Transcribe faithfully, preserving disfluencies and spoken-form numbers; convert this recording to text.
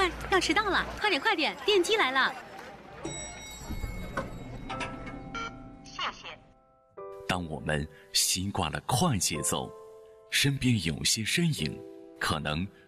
看，要迟到了，快点快点，电梯来了。 谢谢。 当我们习惯了快节奏，身边有些身影，可能